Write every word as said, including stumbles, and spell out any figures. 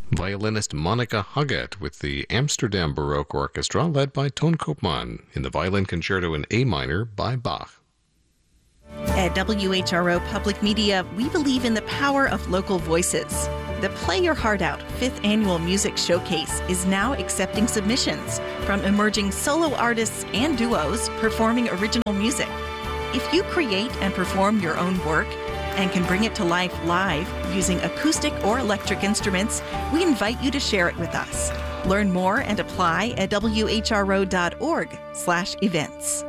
Violinist Monica Huggett with the Amsterdam Baroque Orchestra, led by Ton Koopman, in the Violin Concerto in A minor by Bach. At W H R O Public Media, we believe in the power of local voices. The Play Your Heart Out fifth Annual Music Showcase is now accepting submissions from emerging solo artists and duos performing original music. If you create and perform your own work and can bring it to life live using acoustic or electric instruments, we invite you to share it with us. Learn more and apply at W H R O dot org slash events.